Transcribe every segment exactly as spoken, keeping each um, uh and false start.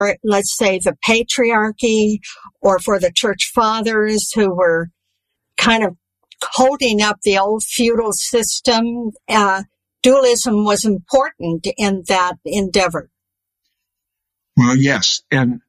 let's say, the patriarchy or for the church fathers who were kind of holding up the old feudal system, uh, dualism was important in that endeavor. Well, yes. And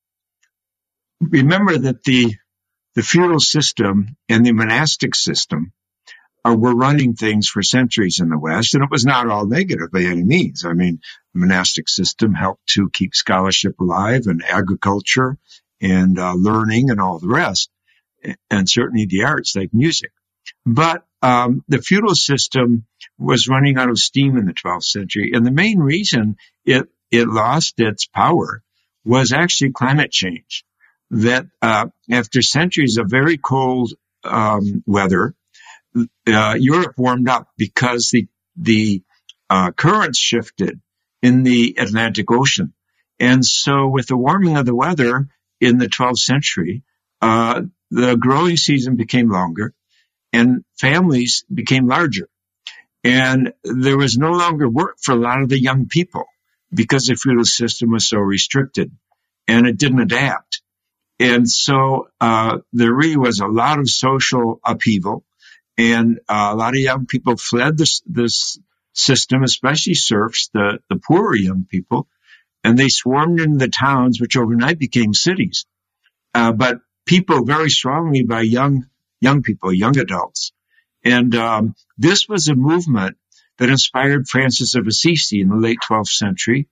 remember that the the feudal system and the monastic system uh, were running things for centuries in the West, and it was not all negative by any means. I mean, the monastic system helped to keep scholarship alive and agriculture and uh, learning and all the rest, and certainly the arts like music. But um, the feudal system was running out of steam in the twelfth century, and the main reason it, it lost its power was actually climate change. That uh, after centuries of very cold um, weather, uh, Europe warmed up because the the uh, currents shifted in the Atlantic Ocean. And so with the warming of the weather in the twelfth century, uh, the growing season became longer and families became larger. And there was no longer work for a lot of the young people because the feudal system was so restricted and it didn't adapt. And so uh there really was a lot of social upheaval, and uh, a lot of young people fled this this system, especially serfs, the, the poorer young people, and they swarmed into the towns, which overnight became cities. Uh, but people very strongly by young young people, young adults. And um this was a movement that inspired Francis of Assisi in the late twelfth century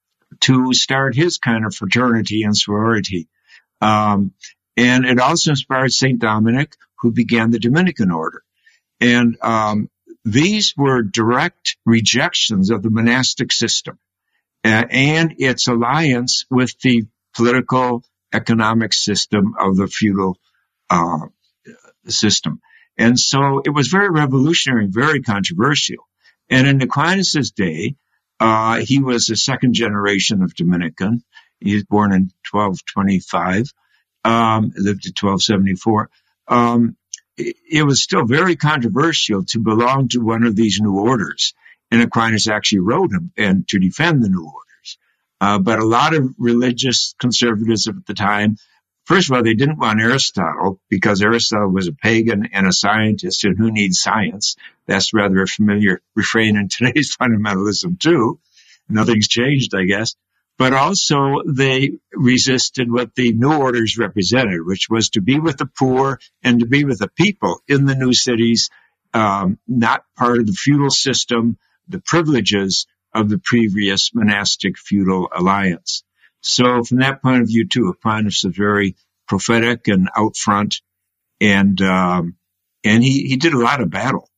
to start his kind of fraternity and sorority. Um, and it also inspired Saint Dominic, who began the Dominican order. And um, these were direct rejections of the monastic system uh, and its alliance with the political economic system of the feudal uh, system. And so it was very revolutionary, very controversial. And in Aquinas' day, uh, he was the second generation of Dominican. He was born in twelve twenty-five, um, lived to twelve seventy-four. Um, it, it was still very controversial to belong to one of these new orders. And Aquinas actually wrote him and to defend the new orders. Uh, but a lot of religious conservatives at the time, first of all, they didn't want Aristotle because Aristotle was a pagan and a scientist, and who needs science? That's rather a familiar refrain in today's fundamentalism too. Nothing's changed, I guess. But also they resisted what the new orders represented, which was to be with the poor and to be with the people in the new cities, um, not part of the feudal system, the privileges of the previous monastic feudal alliance. So from that point of view, too, Aquinas was very prophetic and out front, and um, and he, he did a lot of battle.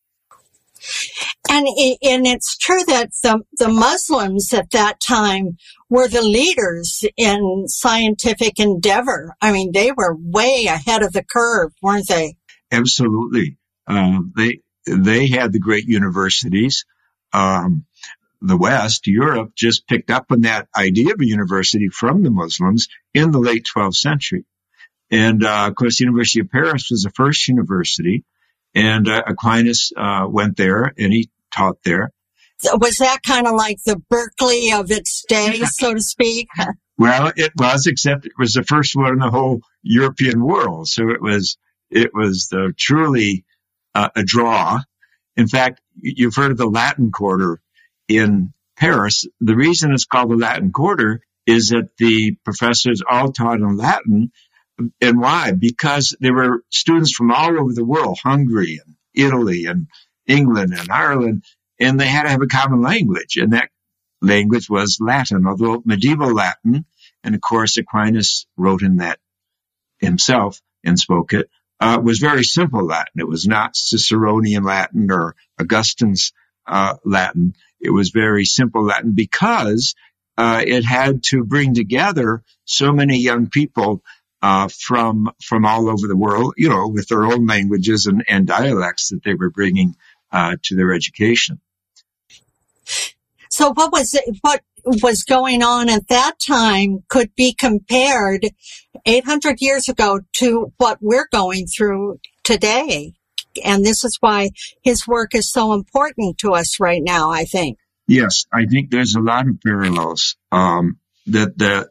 And, and it's true that the, the Muslims at that time were the leaders in scientific endeavor. I mean, they were way ahead of the curve, weren't they? Absolutely. Um, they they had the great universities. Um, the West, Europe, just picked up on that idea of a university from the Muslims in the late twelfth century. And, uh, of course, the University of Paris was the first university. And uh, Aquinas uh, went there, and he taught there. Was that kind of like the Berkeley of its day, so to speak? Well, it was, except it was the first one in the whole European world. So it was it was uh, truly uh, a draw. In fact, you've heard of the Latin Quarter in Paris. The reason it's called the Latin Quarter is that the professors all taught in Latin. And why? Because there were students from all over the world, Hungary and Italy and England and Ireland, and they had to have a common language. And that language was Latin, although medieval Latin, and of course Aquinas wrote in that himself and spoke it, uh, was very simple Latin. It was not Ciceronian Latin or Augustine's uh, Latin. It was very simple Latin because uh, it had to bring together so many young people Uh, from from all over the world, you know, with their own languages and, and dialects that they were bringing uh, to their education. So what was it, what was going on at that time could be compared eight hundred years ago to what we're going through today. And this is why his work is so important to us right now, I think. Yes, I think there's a lot of parallels. Um, that the